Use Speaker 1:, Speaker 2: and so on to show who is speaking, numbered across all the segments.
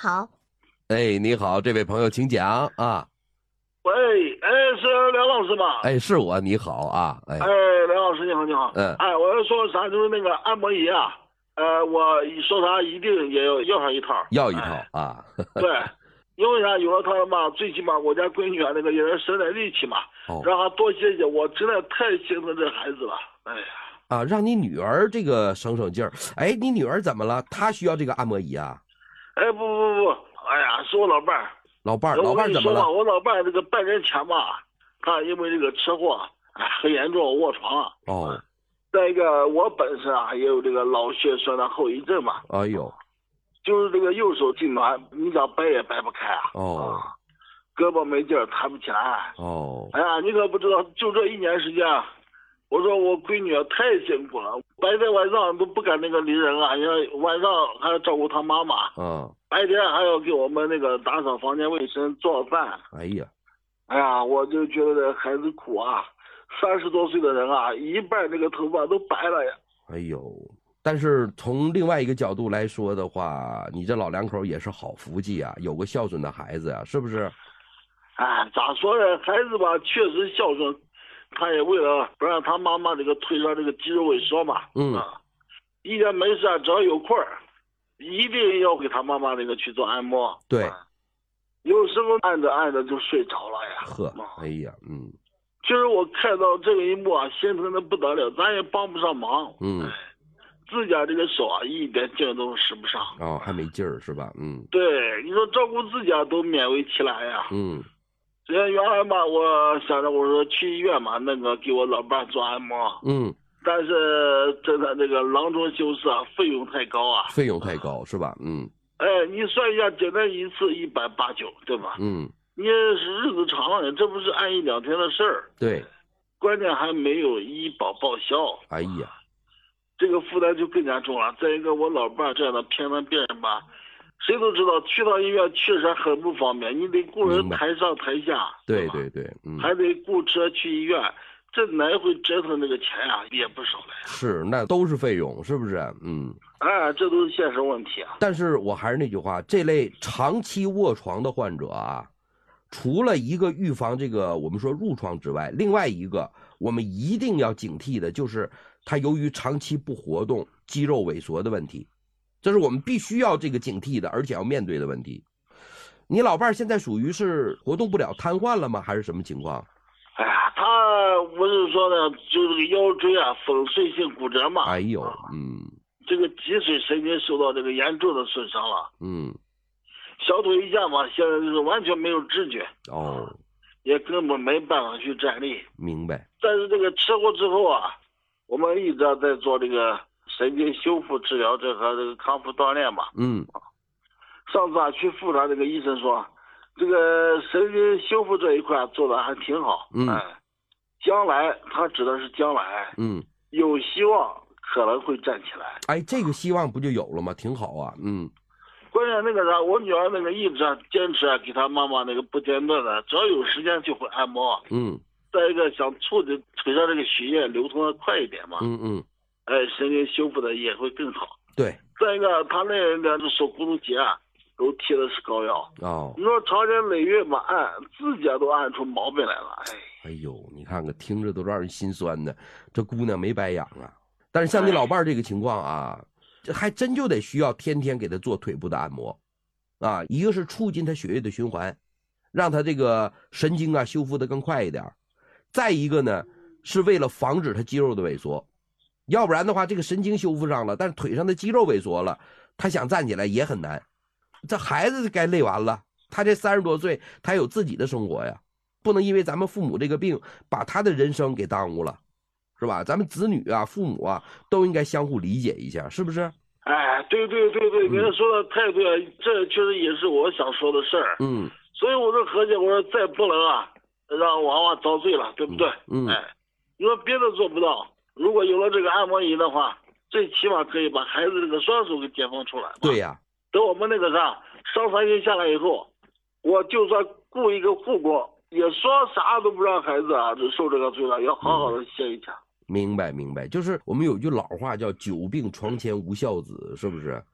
Speaker 1: 好。
Speaker 2: 哎，你好，这位朋友，请讲啊。
Speaker 3: 喂，是梁老师吗？
Speaker 2: 是我，你好啊。
Speaker 3: 梁老师你好，你好。我要说啥，就是那个按摩仪啊，我说啥一定也要上一套。
Speaker 2: 要一套啊。
Speaker 3: 对，因为啥有了它嘛，最起码我家闺女啊，那个也是省点力气嘛，让她多歇歇。我真的太心疼这孩子了，哎呀。
Speaker 2: 让你女儿这个省省劲儿。你女儿怎么了？她需要这个按摩仪啊？
Speaker 3: 不，是我老伴儿。
Speaker 2: 老伴儿怎么了？
Speaker 3: 我老伴儿这个半年前吧，他因为这个车祸，很严重，卧床了。
Speaker 2: 哦。
Speaker 3: 再一个，我本身啊也有这个脑血栓的后遗症嘛。
Speaker 2: 哎呦。
Speaker 3: 就是这个右手痉挛，你想掰也掰不开啊。
Speaker 2: 哦。
Speaker 3: 胳膊没劲儿，抬不起来。
Speaker 2: 哦。
Speaker 3: 哎呀，你可不知道，就这1年时间，我说我闺女太辛苦了，白天晚上都不敢那个理人啊，因为晚上还要照顾她妈妈。白天还要给我们那个打扫房间卫生、做饭。哎呀，我就觉得这孩子苦啊，30多岁的人啊，一半这个头发都白了呀。
Speaker 2: 哎呦，但是从另外一个角度来说的话，你这老两口也是好福气啊，有个孝顺的孩子啊，是不是？
Speaker 3: 咋说呢？孩子吧，确实孝顺，他也为了不让他妈妈这个腿上这个肌肉萎缩嘛。一天没事只要有空儿，一定要给他妈妈那个去做按摩。
Speaker 2: 对。
Speaker 3: 有时候按着就睡着了呀。
Speaker 2: 哎呀，
Speaker 3: 其实我看到这个一幕啊，心疼的不得了，咱也帮不上忙。自家这个手啊，一点劲儿都使不上。
Speaker 2: 还没劲儿是吧？
Speaker 3: 对，你说照顾自家都勉为其难呀。原来嘛，我想着我说去医院嘛，那个给我老伴做按摩。但是真的这个囊中羞涩啊，费用太高啊。
Speaker 2: 费用太高是吧？
Speaker 3: 你算一下，简单一次189，对吧？你日子长了，这不是按1、2天的事儿。
Speaker 2: 对。
Speaker 3: 关键还没有医保报销。
Speaker 2: 哎呀，
Speaker 3: 这个负担就更加重了。再一个，我老伴这样的偏瘫病人吧，谁都知道去到医院确实很不方便，你得雇人抬上抬下。
Speaker 2: 对，
Speaker 3: 还得雇车去医院，这来回折腾这个钱呀，也不少了呀。
Speaker 2: 是，那都是费用，是不是？
Speaker 3: 这都是现实问题啊。
Speaker 2: 但是我还是那句话，这类长期卧床的患者啊，除了一个预防这个我们说褥疮之外，另外一个我们一定要警惕的就是他由于长期不活动，肌肉萎缩的问题，这是我们必须要这个警惕的，而且要面对的问题。你老伴现在属于是活动不了瘫痪了吗？还是什么情况？
Speaker 3: 他不是说呢，就这个腰椎啊粉碎性骨折嘛。
Speaker 2: 哎呦，
Speaker 3: 这个脊髓神经受到这个严重的损伤了。小腿一下嘛，现在就是完全没有知觉。也根本没办法去站立。
Speaker 2: 明白。
Speaker 3: 但是这个车祸之后啊，我们一直在做这个神经修复治疗，这和这个康复锻炼嘛。上次去复查，这个医生说，这个神经修复这一块做的还挺好。将来他指的是将来。有希望可能会站起来。
Speaker 2: 这个希望不就有了吗？挺好啊。
Speaker 3: 关键那个啥，我女儿那个一直坚持给她妈妈那个不间断的，只要有时间就会按摩。再一个想促进腿上这个血液流通的快一点嘛。神经修复的也会更好。
Speaker 2: 对。
Speaker 3: 再一个，她那两只手骨头节啊，都贴的是膏药。你说长年累月嘛按，自己都按出毛病来了。
Speaker 2: 哎呦，你看看，听着都让人心酸的，这姑娘没白养啊。但是像你老伴这个情况啊，这还真就得需要天天给他做腿部的按摩啊。一个是促进他血液的循环，让他这个神经啊修复的更快一点。再一个呢，是为了防止他肌肉的萎缩，要不然的话，这个神经修复上了，但是腿上的肌肉萎缩了，他想站起来也很难。这孩子该累完了，他这30多岁，他有自己的生活呀，不能因为咱们父母这个病，把他的人生给耽误了。是吧？咱们子女啊、父母啊，都应该相互理解一下，是不是？
Speaker 3: 对，您说的太对了，这确实也是我想说的事儿。所以我说何姐，我说再不能啊，让娃娃遭罪了，对不对？你说别的做不到，如果有了这个按摩仪的话，最起码可以把孩子这个双手给解放出来。
Speaker 2: 对呀。
Speaker 3: 等我们那个啥伤残期下来以后，我就算雇一个护工，也说啥都不让孩子啊受这个罪了，要好好的歇一下。
Speaker 2: 明白，就是我们有句老话叫久病床前无孝子，是不是？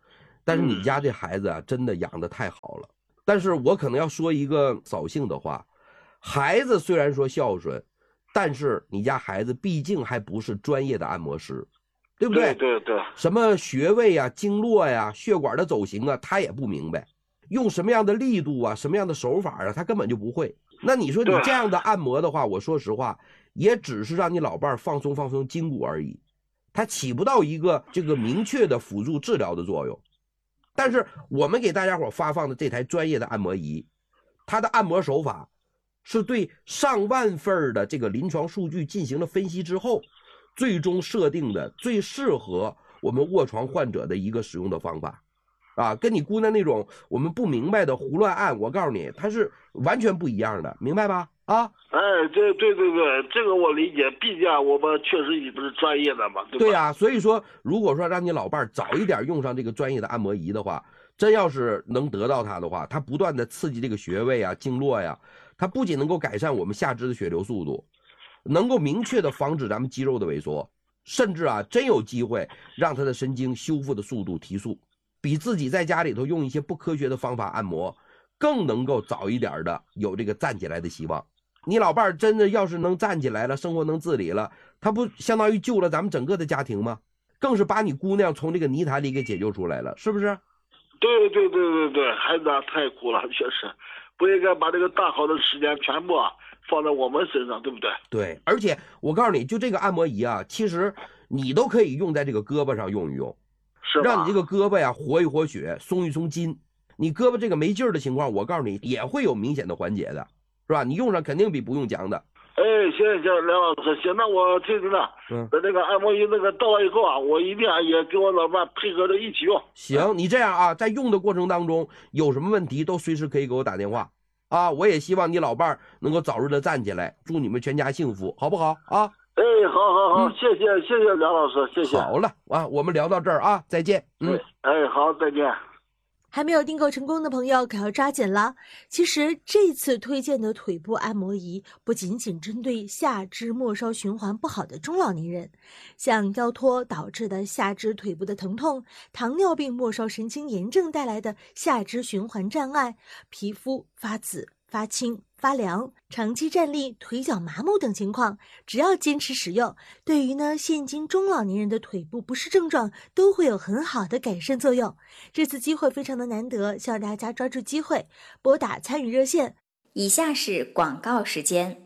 Speaker 2: 但是你家这孩子啊，真的养得太好了。但是我可能要说一个扫兴的话，孩子虽然说孝顺，但是你家孩子毕竟还不是专业的按摩师，对不对？
Speaker 3: 对。
Speaker 2: 什么穴位啊、经络呀、血管的走形啊，他也不明白，用什么样的力度啊、什么样的手法啊，他根本就不会。那你说你这样的按摩的话，我说实话，也只是让你老伴儿放松筋骨而已，它起不到一个这个明确的辅助治疗的作用。但是我们给大家伙发放的这台专业的按摩仪，它的按摩手法是对上万份的这个临床数据进行了分析之后，最终设定的最适合我们卧床患者的一个使用的方法啊，跟你姑娘那种我们不明白的胡乱按，我告诉你，它是完全不一样的，明白吧？啊，
Speaker 3: 对，这个我理解，毕竟我们确实也不是专业的嘛，对吧？
Speaker 2: 对呀，所以说，如果说让你老伴儿早一点用上这个专业的按摩仪的话，真要是能得到它的话，它不断的刺激这个穴位啊、经络呀，它不仅能够改善我们下肢的血流速度，能够明确的防止咱们肌肉的萎缩，甚至啊，真有机会让它的神经修复的速度提速，比自己在家里头用一些不科学的方法按摩，更能够早一点的有这个站起来的希望。你老伴儿真的要是能站起来了，生活能自理了，他不相当于救了咱们整个的家庭吗？更是把你姑娘从这个泥潭里给解救出来了，是不是？
Speaker 3: 对，孩子太苦了，确实不应该把这个大好的时间全部放在我们身上，对不对？
Speaker 2: 对，而且我告诉你，就这个按摩仪啊，其实你都可以用在这个胳膊上用一用，
Speaker 3: 是吧？
Speaker 2: 让你这个胳膊呀活一活血，松一松筋。你胳膊这个没劲儿的情况，我告诉你也会有明显的缓解的，是吧？你用上肯定比不用强的。
Speaker 3: 行，梁老师，行，那我这个呢，等那个按摩仪那个到了以后啊，我一定也跟我老伴配合着一起用。
Speaker 2: 行，你这样啊，在用的过程当中有什么问题都随时可以给我打电话啊。我也希望你老伴儿能够早日的站起来，祝你们全家幸福，好不好啊？
Speaker 3: 好，谢谢梁老师，谢谢。
Speaker 2: 好了啊，我们聊到这儿啊，再见。
Speaker 3: 好，再见。
Speaker 1: 还没有订购成功的朋友可要抓紧了。其实这次推荐的腿部按摩仪不仅仅针对下肢末梢循环不好的中老年人，像腰托导致的下肢腿部的疼痛，糖尿病末梢神经炎症带来的下肢循环障碍，皮肤发紫、发青、发凉，长期站立、腿脚麻木等情况，只要坚持使用，对于现今中老年人的腿部不适症状都会有很好的改善作用。这次机会非常的难得，希望大家抓住机会，拨打参与热线。
Speaker 4: 以下是广告时间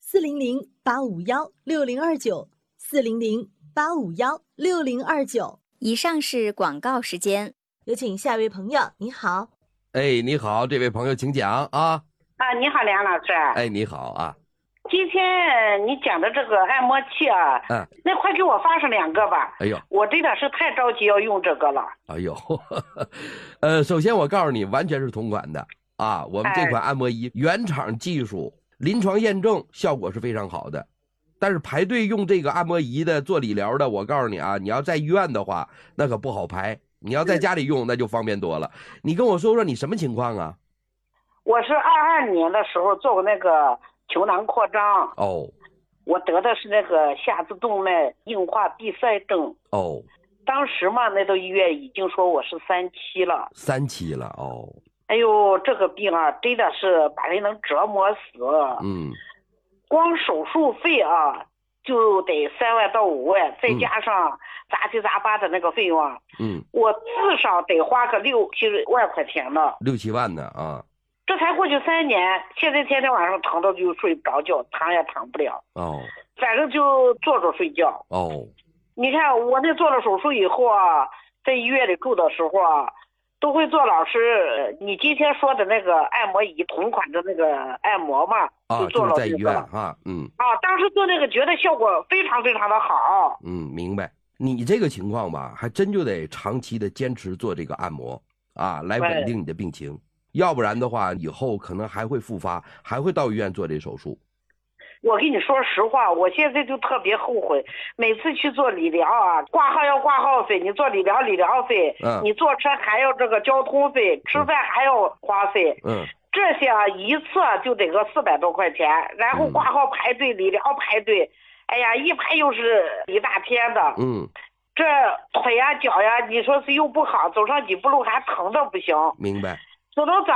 Speaker 1: ：400-851-6029 400-851-6029。
Speaker 4: 以上是广告时间，
Speaker 1: 有请下一位朋友。你好。
Speaker 2: 你好，这位朋友请讲啊。
Speaker 5: 你好，梁老师。
Speaker 2: 你好啊。
Speaker 5: 今天你讲的这个按摩器啊，那快给我发上2个吧。
Speaker 2: 哎呦，
Speaker 5: 我真的是太着急要用这个了。
Speaker 2: 哎呦，首先我告诉你，完全是同款的啊。我们这款按摩仪原厂技术，临床验证效果是非常好的。但是排队用这个按摩仪的做理疗的，我告诉你啊，你要在医院的话，那可不好排。你要在家里用，那就方便多了。你跟我说说你什么情况啊？
Speaker 5: 我是22年的时候做过那个球囊扩张。我得的是那个下肢动脉硬化闭塞症。当时嘛，那都医院已经说我是3期了。
Speaker 2: 3期了
Speaker 5: 哎呦，这个病啊，真的是把人能折磨死。光手术费啊，就得3万到5万，再加上杂七杂八的那个费用啊，我至少得花个6、7万块钱呢
Speaker 2: ，6、7万呢啊！
Speaker 5: 这才过去3年，现在天天晚上疼到就睡不着觉，躺也躺不了。反正就坐着睡觉。你看我那做了手术以后啊，在医院里住的时候啊，都会做老师你今天说的那个按摩仪同款的那个按摩嘛，就做了
Speaker 2: 就是在医院
Speaker 5: 当时做那个觉得效果非常非常的好。
Speaker 2: 明白。你这个情况吧，还真就得长期的坚持做这个按摩啊，来稳定你的病情。要不然的话，以后可能还会复发，还会到医院做这手术。
Speaker 5: 我跟你说实话，我现在就特别后悔，每次去做理疗啊，挂号要挂号费，你做理疗费，你坐车还要这个交通费，吃饭还要花费，这些一次就得个400多块钱，然后挂号排队，理疗排队，哎呀，一排又是一大天的。 这腿呀脚呀，你说是又不好，走上几步路还疼的不行。
Speaker 2: 明白。
Speaker 5: 只能